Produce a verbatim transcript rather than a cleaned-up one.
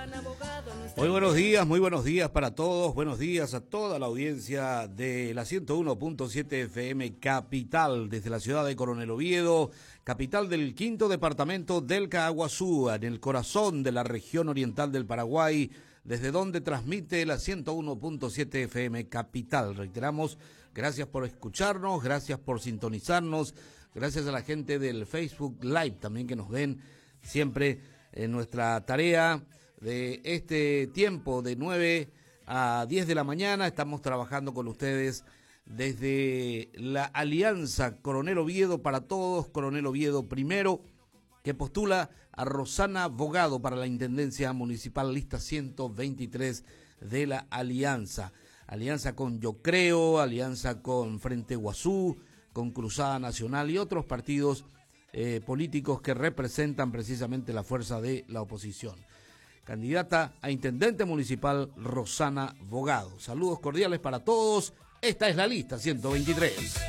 Muy buenos días, muy buenos días para todos, buenos días a toda la audiencia de la ciento uno punto siete F M Capital, desde la ciudad de Coronel Oviedo, capital del quinto departamento del Caaguazú, en el corazón de la región oriental del Paraguay, desde donde transmite la ciento uno punto siete F M Capital. Reiteramos, gracias por escucharnos, gracias por sintonizarnos, gracias a la gente del Facebook Live también que nos ven siempre en nuestra tarea de este tiempo de nueve a diez de la mañana. Estamos trabajando con ustedes desde la Alianza Coronel Oviedo para Todos, Coronel Oviedo primero, que postula a Rosana Bogado para la Intendencia Municipal, lista ciento veintitrés de la Alianza. Alianza con Yo Creo, alianza con Frente Guazú, con Cruzada Nacional y otros partidos eh, políticos que representan precisamente la fuerza de la oposición. Candidata a Intendente Municipal Rosana Bogado. Saludos cordiales para todos. Esta es la lista ciento veintitrés.